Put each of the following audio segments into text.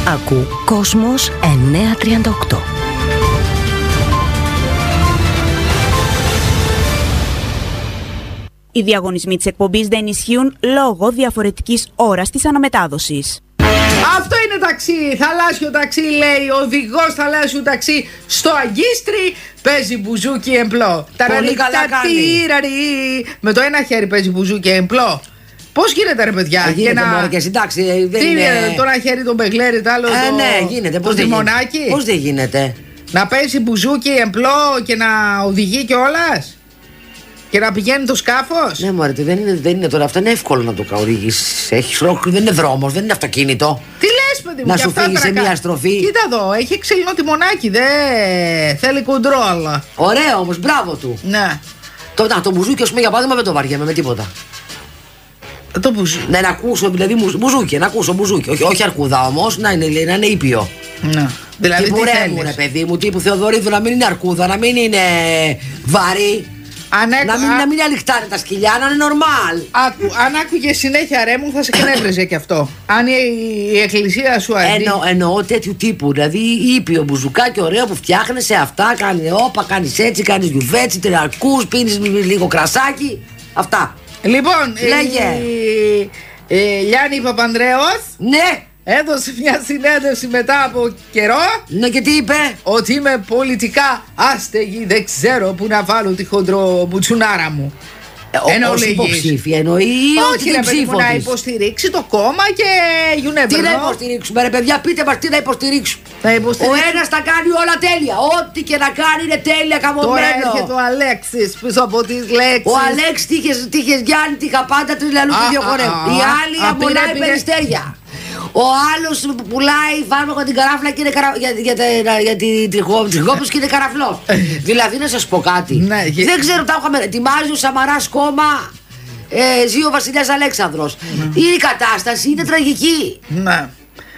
Ακού Κόσμος 938. Οι διαγωνισμοί της εκπομπής δεν ισχύουν λόγω διαφορετικής ώρας της αναμετάδοσης. Αυτό είναι ταξί, θαλάσσιο ταξί, λέει ο οδηγός θαλάσσιου ταξί στο Αγκίστρι. Παίζει μπουζούκι εμπλό. Πολύ καλά κάνει. Με το ένα χέρι παίζει μπουζούκι εμπλό. Πώς γίνεται ρε παιδιά? Γίνεται μόνο και εντάξει. Τι είναι το ένα χέρι τον μπεγλέρι, το άλλο το... Ναι, γίνεται. Το τιμονάκι. Πώς δεν γίνεται? Να παίζει μπουζούκι εμπλό και να οδηγεί κιόλας? Και να πηγαίνει το σκάφος? Ναι, μωρέ, δεν είναι τώρα. Αυτό είναι εύκολο να το οδηγήσεις. Έχεις ρόκ, δεν είναι δρόμος, δεν είναι αυτοκίνητο. Τι λες, παιδί μου? Να σου φύγει σε μια στροφή. Κοίτα εδώ, έχει ξύλινο τιμονάκι. Δεν θέλει κοντρόλ. Ωραίο όμως, μπράβο του. Ναι. Το μπουζούκι, ας πούμε, για παράδειγμα, δεν το βαριέμαι με τίποτα. Το μπουζούκι. Ναι, να ακούσω, δηλαδή μπουζούκι, να ακούσω μπουζούκι. Όχι αρκούδα όμως, να είναι ήπιο. Ναι. Δηλαδή τύπου τι Ρέμου, ρε παιδί μου, τύπου Θεοδωρίδου, να μην είναι αρκούδα, να μην είναι βαρύ. Να μην αλιχτάνε τα σκυλιά, να είναι νορμάλ. Αν άκουγε συνέχεια Ρέμου, θα σε κνεύριζε κι αυτό. Αν η εκκλησία σου αντί. Εννοώ τέτοιου τύπου. Δηλαδή ήπιο μπουζουκάκι ωραίο που φτιάχνεσαι αυτά. Κάνει όπα, κάνει έτσι, κάνει γιουβέτσι, τερακού, πίνει λίγο κρασάκι. Αυτά. Λοιπόν, λέγε. Γιάννη Παπανδρέος. Ναι. Έδωσε μια συνέντευξη μετά από καιρό. Ναι, και τι είπε? Ότι είμαι πολιτικά άστεγη, δεν ξέρω που να βάλω τη χοντρομουτσουνάρα μου. Ως υποψήφια εννοεί? Όχι ρε παιδί μου, να υποστηρίξει το κόμμα και you never know. Τι να υποστηρίξουμε ρε παιδιά, πείτε μας τι να υποστηρίξουμε. Ο ένας τα κάνει όλα τέλεια. Ό,τι και να κάνει είναι τέλεια, καμωμένο. Τώρα έρχεται ο Αλέξης πίσω από τις λέξεις. Ο Αλέξης τύχες Γιάννη, τύχα πάντα τριλαλού και δύο χορεύουν. Οι άλλοι απολάει περιστέρια. Ο άλλος πουλάει φάρμακο την καράφλα και είναι για την τριχόπους και είναι καραφλός. Δηλαδή να σας πω κάτι. Δεν ξέρω, τα είχαμε. Ετοιμάζει ο Σαμαράς κόμμα. Ζει ο βασιλιάς Αλέξανδρος. Η κατάσταση είναι τραγική. Ναι.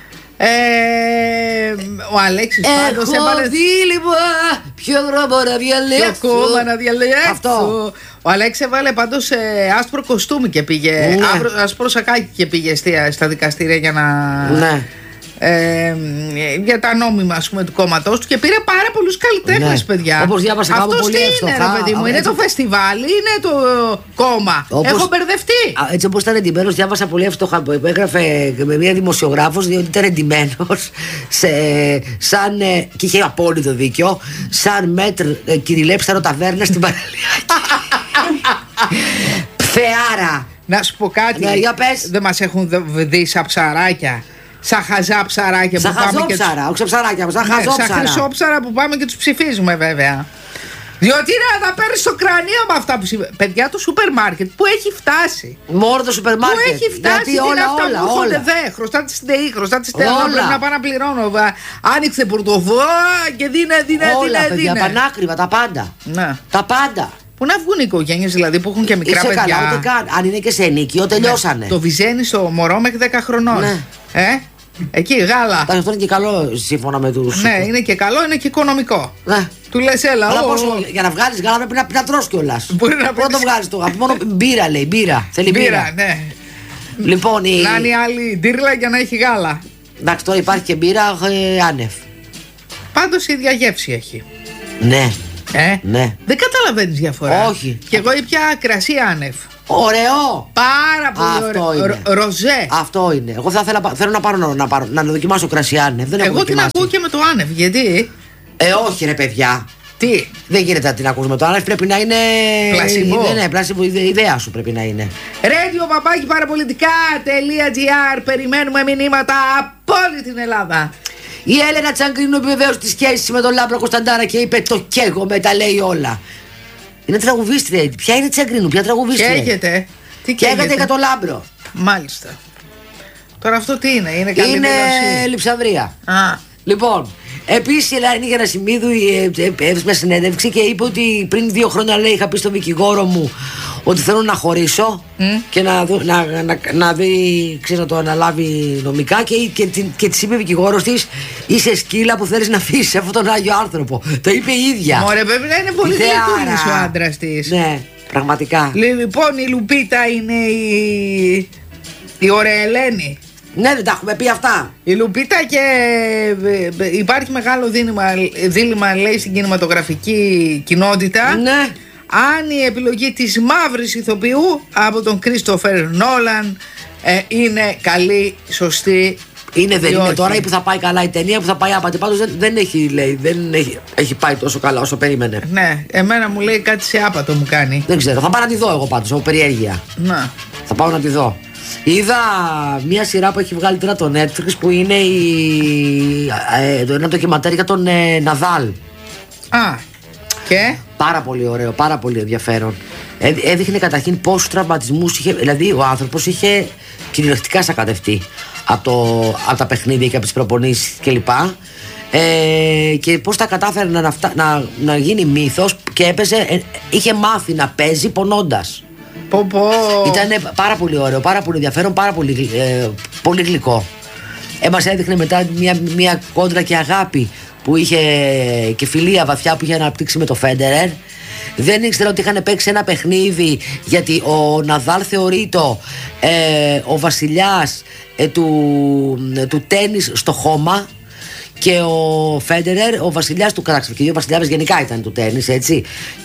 Ο Αλέξης πάντως έβαλε δίλημα. Ποιο δρόμο να διαλέξω? Ποιο κόμμα να διαλέξω? Αυτό. Ο Αλέξης έβαλε πάντως άσπρο κοστούμι και πήγε, άσπρο σακάκι και πήγε στα δικαστήρια για να... Ναι. Για τα νόμιμα, ας πούμε, του κόμματός του και πήρε πάρα πολλούς καλλιτέχνες, παιδιά. Όπως διάβασα κάπου πολύ εύστοχα. Αυτό τι είναι, ρε παιδί μου? Είναι το φεστιβάλ, είναι το κόμμα? Έχω μπερδευτεί. Έτσι όπως ήταν εντυμένος, διάβασα πολύ εύστοχα που έγραφε με μια δημοσιογράφος, διότι ήταν εντυμένος σαν, και είχε απόλυτο δίκιο, σαν μέτρ κυριλέψαρο ταβέρνα στην παραλία. Πφεάρα. Να σου πω κάτι. Ναι, για πες. Δεν μας έχουν δει σαν ψαράκια? Σαν χαζά ψαράκια που πάμε και όχι σαν ψαράκια, σαν χαζόψαρα. Σαν χρυσόψαρα που πάμε και τους ψηφίζουμε βέβαια. Διότι είναι να τα παίρνεις στο κρανίο με αυτά που παιδιά, το σούπερ μάρκετ που έχει φτάσει. Μόνο το σούπερ μάρκετ. Που έχει φτάσει. Γιατί όλα. Χρωστά τη ΔΕΗ, χρωστά τη ΤΕΛΑ. Πρέπει να πάω να πληρώνω. Άνοιξε πορτοφόλια και δίνε. Όλα παιδιά, πανάκριβα, τα πάντα. Ναι. Τα πάντα. Πού να βγουν οι οικογένειες δηλαδή που έχουν και μικρά παιδιά? Καλά, ούτε καν. Αν είναι και σε ενίκιο, τελειώσανε. Το βυζένει στο μωρό μέχρι 10 χρονών. Ναι. Εκεί γάλα. Αυτό είναι και καλό σύμφωνα με τους. Ναι, είναι και καλό, είναι και οικονομικό. Ναι. Του λες έλα. Αλλά για να βγάλεις γάλα πρέπει να τρως κιόλας. Πρώτο βγάλεις το. Μόνο μπύρα λέει, μπύρα. Θέλει μπύρα. Ναι. Λοιπόν, να είναι η άλλη ντύρλα για να έχει γάλα. Εντάξει, τώρα υπάρχει και μπύρα άνευ. Πάντως η ίδια γεύση έχει. Ναι. Ναι. Δεν καταλαβαίνεις διαφορά. Όχι. Και εγώ ήπια κρασί άνευ. Ωραίο! Πάρα πολύ ωραίο. Ροζέ. Αυτό είναι. Εγώ θέλω να δοκιμάσω κρασί άνευ. Εγώ την ακούω και με το άνευ. Γιατί? Όχι ρε παιδιά. Τι? Δεν γίνεται να την ακούς με το άνευ. Πρέπει να είναι. Πλασιμπό. Ναι, πλασιμπό. Η ιδέα σου πρέπει να είναι. radio@parapolitica.gr. Περιμένουμε μηνύματα από όλη την Ελλάδα. Η Έλενα Τσαγκρίνου επιβεβαίωσε τη σχέση με τον Λάμπρο Κωνσταντάρα και είπε το καίγομαι, τα λέει όλα. Είναι τραγουδίστρια. Ποια είναι Τσαγκρίνου, ποια τραγουδίστρια? Καίγεται. Τι καίγεται για τον Λάμπρο. Μάλιστα. Τώρα αυτό τι είναι? Είναι καλή Είναι δήλωση? Λειψανδρία. Λοιπόν, επίσης η Ελένη Γερασιμίδου έδωσε μια συνέντευξη και είπε ότι πριν 2 χρόνια λέει είχα πει στον δικηγόρο μου ότι θέλω να χωρίσω και να δει, ξέρεις, να το αναλάβει νομικά και της είπε ο δικηγόρος της είσαι σκύλα που θέλεις να αφήσεις αυτόν τον Άγιο άνθρωπο. Το είπε η ίδια. Μωρέ πρέπει να είναι πολύ γλυκούλης ο άντρας της. Ναι, πραγματικά. Λοιπόν η Λουπίτα είναι η ωραία Ελένη. Ναι, δεν τα έχουμε πει αυτά. Η Λουπίτα και υπάρχει μεγάλο δίλημμα, λέει, στην κινηματογραφική κοινότητα. Ναι. Αν η επιλογή της μαύρης ηθοποιού από τον Κρίστοφερ Νόλαν είναι καλή, σωστή. Είναι, δεν είναι όχι. τώρα ή που θα πάει καλά η ταινία, που θα πάει άπατη. Πάντως δεν έχει, λέει, έχει πάει τόσο καλά όσο περίμενε. Ναι, εμένα μου λέει κάτι σε άπατο μου κάνει. Δεν ξέρω, θα πάω να τη δω εγώ πάντως, από περιέργεια. Να. Θα πάω να τη δω. Είδα μια σειρά που έχει βγάλει τώρα το Netflix που είναι ένα ντοκιμαντέρ για τον Ναδάλ. Α, και? Πάρα πολύ ωραίο, πάρα πολύ ενδιαφέρον. Έδειχνε καταρχήν πόσους τραυματισμούς είχε, δηλαδή ο άνθρωπος είχε κυριολεκτικά σακατευτεί από τα παιχνίδια και από τις προπονήσεις κλπ. Και πώς τα κατάφερε να γίνει μύθος και έπαιζε, είχε μάθει να παίζει πονώντας. Ήταν πάρα πολύ ωραίο, πάρα πολύ ενδιαφέρον, πάρα πολύ, πολύ γλυκό. Μας έδειχνε μετά μια κόντρα και αγάπη που είχε και φιλία βαθιά που είχε αναπτύξει με το Φέντερερ. Δεν ήξερα ότι είχαν παίξει ένα παιχνίδι, γιατί ο Ναδάλ θεωρείται ο βασιλιάς του τένις στο χώμα και ο Φέντερερ ο βασιλιάς του κράξης. Και οι δύο βασιλιάδες γενικά ήταν του τένις, έτσι.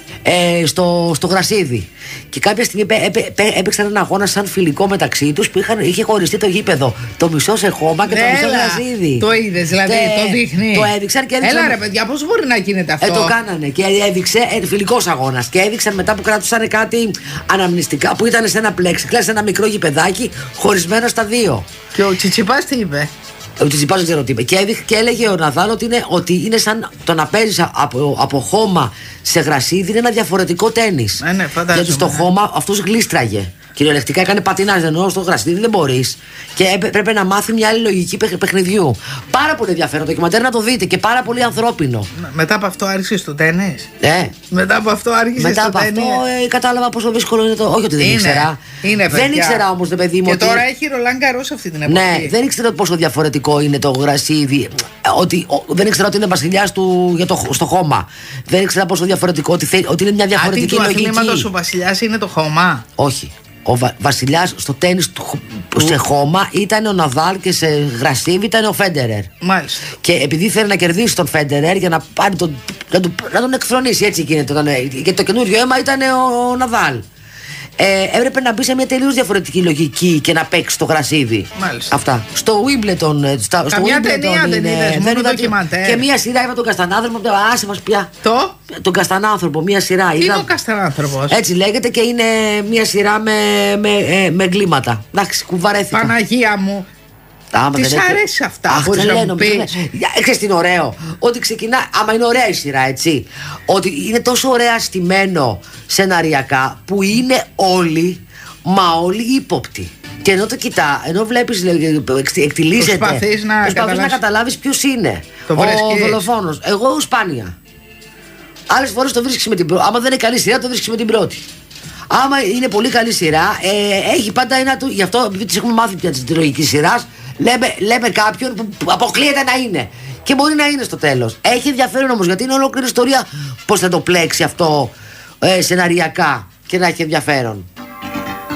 Στο γρασίδι. Και κάποια στιγμή έπαιξαν ένα αγώνα σαν φιλικό μεταξύ τους που είχε χωριστεί το γήπεδο. Το μισό σε χώμα και το μισό γρασίδι. Το είδες, δηλαδή, το δείχνει. Το έδειξαν και έδειξαν. Έλα ρε παιδιά, πώς μπορεί να γίνεται αυτό? Το κάνανε και έδειξε φιλικός αγώνας. Και έδειξαν μετά που κράτουσαν κάτι αναμνηστικά που ήταν σε ένα plexiglass, σε ένα μικρό γηπεδάκι χωρισμένο στα δύο. Και ο Τσιτσιπάς τι είπε? Ο Τσιτσιπάς δεν ξέρω τι είπε. Και έλεγε ο Ναδάλ ότι είναι σαν το να παίζεις από χώμα σε γρασίδι, είναι ένα διαφορετικό τένις. Ναι, φαντάζομαι. Γιατί στο χώμα αυτός γλίστραγε. Κυριολεκτικά έκανε πατινάζ, ενώ στο γρασίδι δεν μπορείς. Και πρέπει να μάθει μια άλλη λογική παιχνιδιού. Πάρα πολύ ενδιαφέρον το ντοκιμαντέρ, να το δείτε, και πάρα πολύ ανθρώπινο. Μετά από αυτό άρχισε στο τένις. Μετά από αυτό άρχισε στο τένις. Μετά από αυτό κατάλαβα πόσο δύσκολο είναι το. Όχι ότι δεν ήξερα. Δεν ήξερα όμως, το παιδί μου. Και τώρα έχει Ρολάν Γκαρός αυτή την εποχή. Ναι, δεν ήξερα πόσο διαφορετικό είναι το γρασίδι. Δεν ήξερα ότι είναι βασιλιάς στο χώμα. Δεν ήξερα πόσο διαφορετικό, ότι είναι μια διαφορετική λογική. Αντί του αθλήματος ο βασιλιάς είναι το χώμα. Όχι. Ο βασιλιάς στο τένις σε χώμα ήταν ο Ναδάλ και σε γρασίδι ήταν ο Φέντερερ. Μάλιστα. Και επειδή θέλει να κερδίσει τον Φέντερερ για να πάρει να τον εκθρονήσει, έτσι γίνεται. Και το καινούριο αίμα ήταν ο Ναδάλ. Έπρεπε να μπει σε μια τελείως διαφορετική λογική και να παίξει το γρασίδι. Μάλιστα. Αυτά. Στο Wimbledon. Καμιά ταινία δεν είδες, μόνο ντοκιμαντέρ. Και μια σειρά είδα τον Καστανάνθρωπο. Άσε μας πια. Τον Καστανάνθρωπο, μια σειρά. Τι είναι ο Καστανάνθρωπος? Έτσι λέγεται και είναι μια σειρά με εγκλήματα. Εντάξει, κουβαρέθηκα. Παναγία μου. Της αρέσει αυτά? Μπορείς να μου πεις? Ξέρεις τι είναι ωραίο? Ότι ξεκινά, άμα είναι ωραία η σειρά, έτσι, ότι είναι τόσο ωραία στημένο σεναριακά που είναι όλοι, μα όλοι ύποπτοι. Και ενώ το κοιτά, ενώ βλέπεις, εκτιλίζεται, προσπαθείς να καταλάβεις ποιος είναι ο δολοφόνος. Εγώ σπάνια. Άλλες φορές το βρίσκεις με την πρώτη. Άμα δεν είναι καλή σειρά, το βρίσκεις με την πρώτη. Άμα είναι πολύ καλή σειρά, έχει πάντα ένα του. Γι' αυτό, επειδή τις έχουμε μάθει πια τη λογική σειρά, λέμε κάποιον που αποκλείεται να είναι. Και μπορεί να είναι στο τέλος. Έχει ενδιαφέρον όμως, γιατί είναι ολόκληρη ιστορία πώς θα το πλέξει αυτό σεναριακά και να έχει ενδιαφέρον.